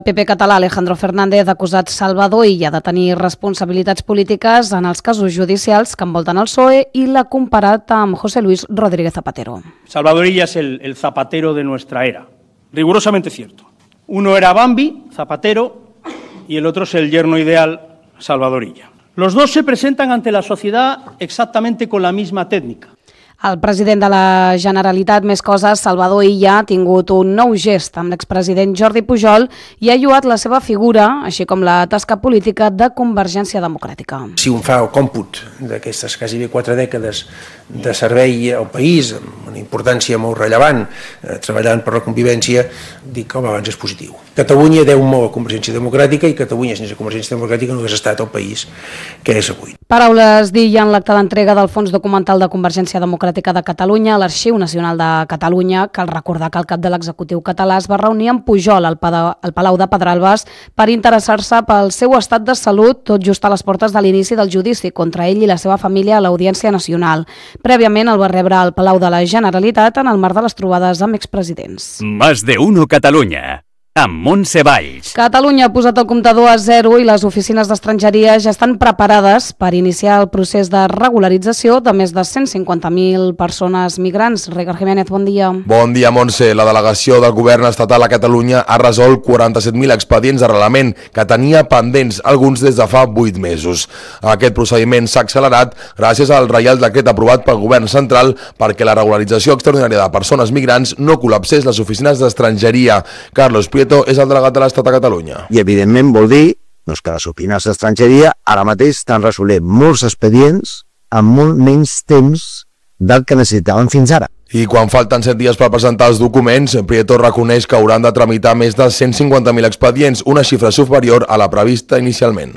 PP català Alejandro Fernández ha acusat Salvador Illa de tenir responsabilitats polítiques en els casos judicials que envolten el PSOE i l'ha comparat amb José Luis Rodríguez Zapatero. Salvador Illa es el Zapatero de nuestra era, rigurosamente cierto. Uno era Bambi, Zapatero, y el otro es el yerno ideal, Salvador Illa. Los dos se presentan ante la sociedad exactamente con la misma técnica. El president de la Generalitat, més coses, Salvador Illa, ha tingut un nou gest amb l'expresident Jordi Pujol i ha lloat la seva figura, així com la tasca política de Convergència Democràtica. Si un fa el còmput d'aquestes quasi 4 dècades de servei al país, amb una importància molt rellevant, treballant per la convivència, dic que el balanç és positiu. Catalunya deu molt a Convergència Democràtica i Catalunya sense Convergència Democràtica no hagués estat el país que és avui. Paraules d'Illa en l'acte d'entrega del Fons Documental de Convergència Democràtica de Catalunya a l'Arxiu Nacional de Catalunya. Cal recordar que el cap de l'executiu català es va reunir amb Pujol al Palau de Pedralbes per interessar-se pel seu estat de salut tot just a les portes de l'inici del judici contra ell i la seva família a l'Audiència Nacional. Prèviament el va rebre al Palau de la Generalitat en el marc de les trobades amb expresidents. Más de uno Catalunya, amb Montse Valls. Catalunya ha posat el comptador a 0 i les oficines d'estrangeria ja estan preparades per iniciar el procés de regularització de més de 150.000 persones migrants. Ricard Jiménez, bon dia. Bon dia, Montse. La delegació del govern estatal a Catalunya ha resolt 47.000 expedients d'arrelament que tenia pendents, alguns des de fa 8 mesos. Aquest procediment s'ha accelerat gràcies al Reial Decret aprovat pel govern central perquè la regularització extraordinària de persones migrants no col·lapsés les oficines d'estrangeria. Carlos Prieto és el delegat de l'Estat a Catalunya. I evidentment vol dir que les oficines d'estrangeria ara mateix estan resolent molts expedients amb molt menys temps del que necessitaven fins ara. I quan falten 7 dies per presentar els documents, Prieto reconeix que hauran de tramitar més de 150.000 expedients, una xifra superior a la prevista inicialment.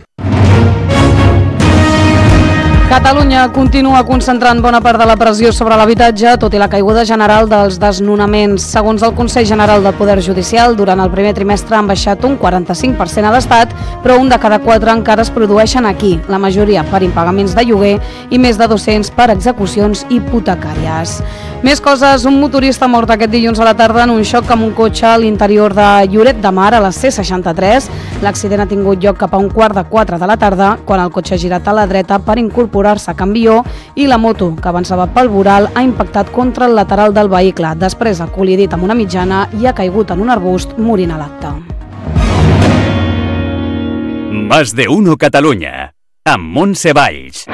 Catalunya continua concentrant bona part de la pressió sobre l'habitatge, tot i la caiguda general dels desnonaments. Segons el Consell General del Poder Judicial, durant el primer trimestre han baixat un 45% a l'Estat, però un de cada 4 encara es produeixen aquí, la majoria per impagaments de lloguer i més de 200 per execucions hipotecàries. Més coses, un motorista mort aquest dilluns a la tarda en un xoc amb un cotxe a l'interior de Lloret de Mar, a la C63. L'accident ha tingut lloc cap a 3:15 de la tarda, quan el cotxe ha girat a la dreta per incorporar-se a Canvió i la moto, que avançava pel voral, ha impactat contra el lateral del vehicle. Després ha col·lidit amb una mitjana i ha caigut en un arbust, morint a l'acte. Más de uno Catalunya, amb Montse Valls.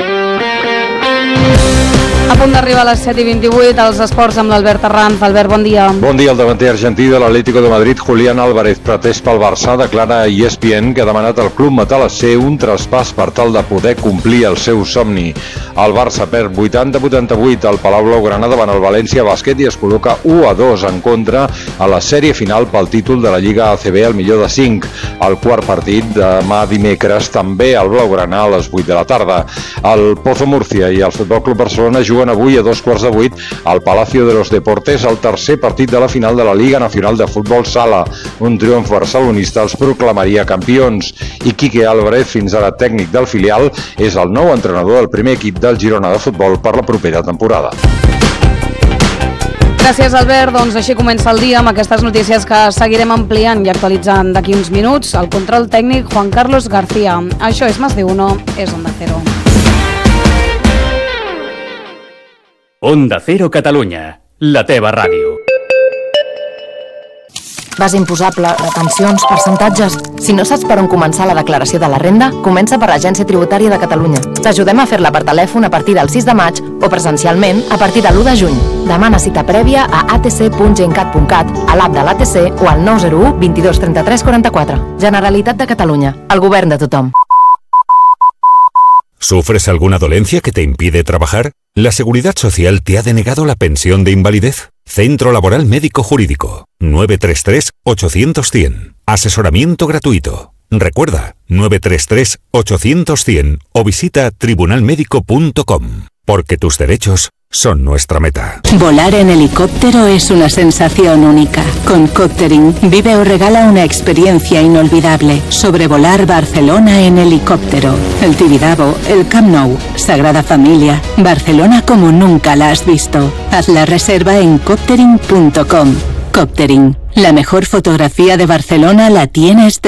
A punt d'arribar a les 7:28, als esports amb l'Albert Arranz. Albert, bon dia. Bon dia. El davanter argentí de l'Atlético de Madrid, Julián Álvarez, pretès pel Barça, declara a ESPN que ha demanat al club matalasser un traspàs per tal de poder complir el seu somni. El Barça perd 80-88 al Palau Blaugrana davant el València Bàsquet i es col·loca 1-2 en contra a la sèrie final pel títol de la Lliga ACB al millor de 5. El quart partit demà dimecres també al Blaugrana a les 8 de la tarda. El Pozo Murcia i el Futbol Club Barcelona juguen avui a 7:15 al Palacio de los Deportes el tercer partit de la final de la Liga Nacional de Futbol Sala. Un triomf barcelonista els proclamaria campions i Quique Álvarez, fins ara tècnic del filial, és el nou entrenador del primer equip del Girona de futbol per la propera temporada. Gràcies, Albert. Doncs així comença el dia amb aquestes notícies que seguirem ampliant i actualitzant d'aquí uns minuts. El control tècnic, Juan Carlos García. Això és Más de Uno, és Onda Cero. Onda Cero Catalunya, la teva ràdio. Base imposable, retencions, percentatges... Si no saps per on començar la declaració de la renda, comença per l'Agència Tributària de Catalunya. T'ajudem a fer-la per telèfon a partir del 6 de maig o presencialment a partir de l'1 de juny. Demana cita prèvia a atc.gencat.cat, a l'app de l'ATC o al 901 22 33 44. Generalitat de Catalunya, el govern de tothom. ¿Sufres alguna dolencia que te impide trabajar? ¿La Seguridad Social te ha denegado la pensión de invalidez? Centro Laboral Médico Jurídico. 933-800-100. Asesoramiento gratuito. Recuerda, 933-800-100 o visita tribunalmedico.com. Porque tus derechos son nuestra meta. Volar en helicóptero es una sensación única. Con Coptering, vive o regala una experiencia inolvidable. Sobrevolar Barcelona en helicóptero. El Tibidabo, el Camp Nou, Sagrada Familia, Barcelona como nunca la has visto. Haz la reserva en coptering.com. Coptering, la mejor fotografía de Barcelona la tienes